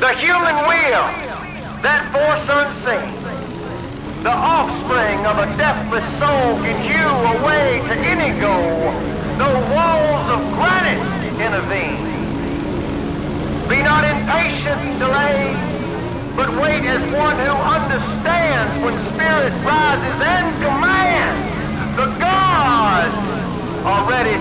The human will, that force unseen, the offspring of a deathless soul can hew a way to any goal, though walls of granite intervene. Be not impatient and delay, but wait as one who understands when spirit rises and